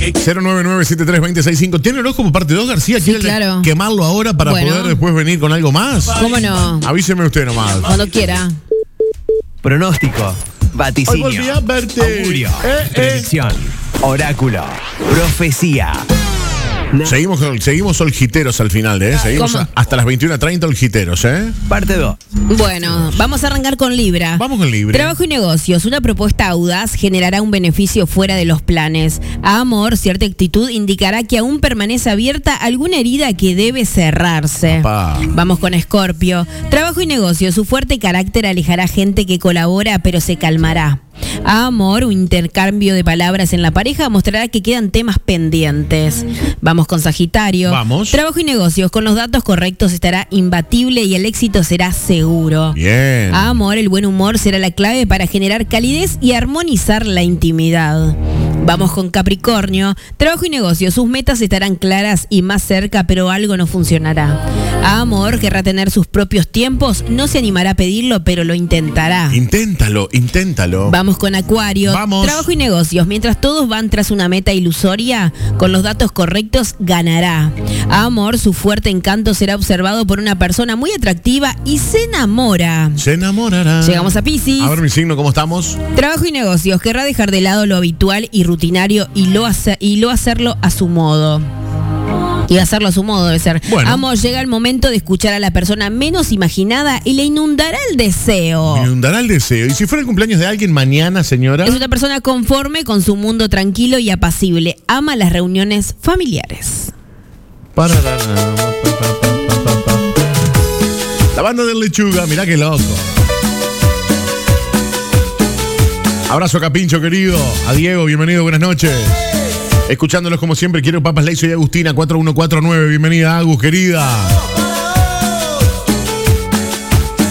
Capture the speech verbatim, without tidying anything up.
cero nueve nueve siete tres dos cero seis cinco. ¿Tiene el horóscopo parte dos, García? ¿Quiere Sí, claro. quemarlo ahora para Bueno. poder después venir con algo más? ¿Cómo no? Avíseme usted nomás. Cuando quiera. Pronóstico, vaticinio, Hoy volví a verte. augurio, Eh, eh. predicción, oráculo, profecía. Na- Seguimos, con- seguimos olgiteros al final, ¿eh? Seguimos ¿Cómo? a- hasta las veintiuna treinta olgiteros, ¿eh? Parte dos. Bueno, vamos a arrancar con Libra. Vamos con Libre. Trabajo y negocios. Una propuesta audaz generará un beneficio fuera de los planes. A amor, cierta actitud indicará que aún permanece abierta alguna herida que debe cerrarse. Papá. Vamos con Escorpio. Trabajo y negocios. Su fuerte carácter alejará gente que colabora, pero se calmará. A amor, un intercambio de palabras en la pareja mostrará que quedan temas pendientes. Vamos con Sagitario. Vamos. Trabajo y negocios. Con los datos correctos estará imbatible y el éxito será seguro. Bien. A amor, el buen humor será la clave para generar calidez y armonizar la intimidad. Vamos con Capricornio. Trabajo y negocio. Sus metas estarán claras y más cerca, pero algo no funcionará. A amor, querrá tener sus propios tiempos. No se animará a pedirlo, pero lo intentará. Inténtalo, inténtalo. Vamos con Acuario. Vamos. Trabajo y negocios. Mientras todos van tras una meta ilusoria, con los datos correctos ganará. A amor, su fuerte encanto será observado por una persona muy atractiva y se enamora. Se enamorará. Llegamos a Piscis. A ver mi signo, ¿cómo estamos? Trabajo y negocios. Querrá dejar de lado lo habitual y rutinario y lo, hace- y lo hacerlo a su modo. Y hacerlo a su modo debe ser. Bueno. Amor, llega el momento de escuchar a la persona menos imaginada y le inundará el deseo. Me inundará el deseo. ¿Y si fuera el cumpleaños de alguien mañana, señora? Es una persona conforme con su mundo tranquilo y apacible. Ama las reuniones familiares. Pararara, pa, pa, pa, pa, pa. La banda del Lechuga, mirá qué loco. Abrazo Capincho, querido. A Diego, bienvenido, buenas noches. Escuchándolos como siempre, quiero papas ley, soy Agustina cuatro uno cuatro nueve. Bienvenida, Agus, querida.